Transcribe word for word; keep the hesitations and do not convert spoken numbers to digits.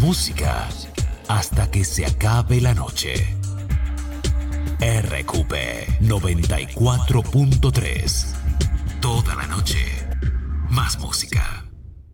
música hasta que se acabe la noche. R Q P noventa y cuatro punto tres.